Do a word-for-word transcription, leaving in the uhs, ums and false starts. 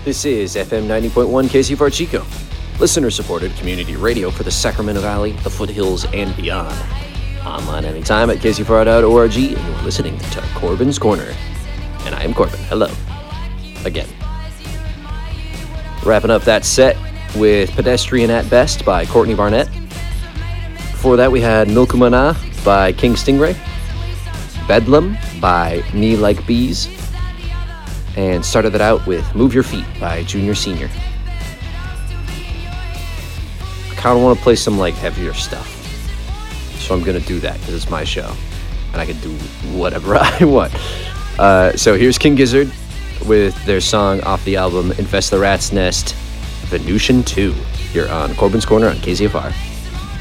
This is F M ninety point one K C F R Chico, listener-supported community radio for the Sacramento Valley, the foothills, and beyond. Online anytime at K C F R dot org, and you're listening to Corbin's Corner. And I am Corbin. Hello. Again. Wrapping up that set with Pedestrian at Best by Courtney Barnett. Before that, we had Milkumana by King Stingray, Bedlam by Knee Like Bees, and started it out with Move Your Feet by Junior Senior. I kind of want to play some like heavier stuff, so I'm going to do that because it's my show, and I can do whatever I want. Uh, so here's King Gizzard with their song off the album Infest the Rat's Nest, Venusian two. You're on Corbin's Corner on K C F R.